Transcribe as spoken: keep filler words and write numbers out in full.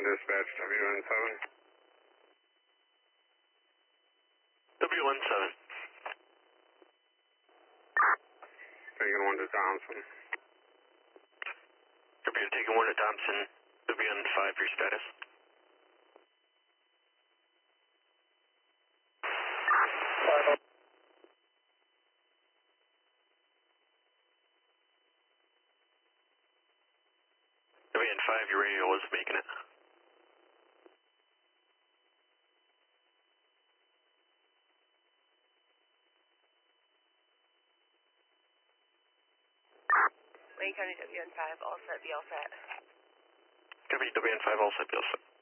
dispatch, W N seven. W N seven. Taking one to Thompson. Copy, taking one to Thompson. W N five, your status. W N five, your radio was making it. Wayne County W N five, all set, be all set. Copy, W N five, all set, be all set.